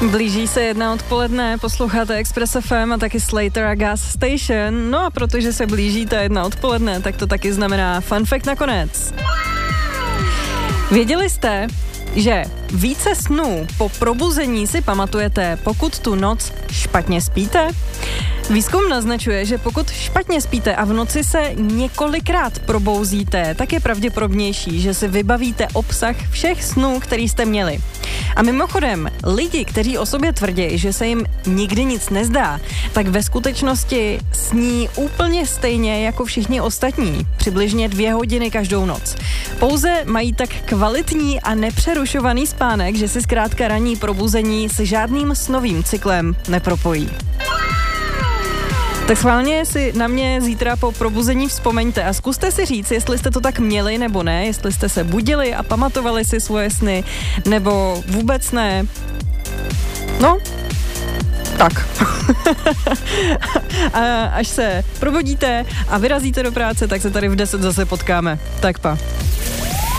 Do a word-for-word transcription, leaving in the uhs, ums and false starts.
Blíží se jedna odpoledne, posloucháte Express F M a taky Slater a Gas Station. No a protože se blíží ta jedna odpoledne, tak to taky znamená fun fact nakonec. Věděli jste, že více snů po probuzení si pamatujete, pokud tu noc špatně spíte? Výzkum naznačuje, že pokud špatně spíte a v noci se několikrát probouzíte, tak je pravděpodobnější, že si vybavíte obsah všech snů, který jste měli. A mimochodem, lidi, kteří o sobě tvrdí, že se jim nikdy nic nezdá, tak ve skutečnosti sní úplně stejně jako všichni ostatní, přibližně dvě hodiny každou noc. Pouze mají tak kvalitní a nepřerušovaný spánek, že si zkrátka ranní probuzení s žádným snovým cyklem nepropojí. Tak schválně si na mě zítra po probuzení vzpomeňte a zkuste si říct, jestli jste to tak měli nebo ne, jestli jste se budili a pamatovali si svoje sny, nebo vůbec ne. No, tak. A až se probudíte a vyrazíte do práce, tak se tady v deset zase potkáme. Tak pa.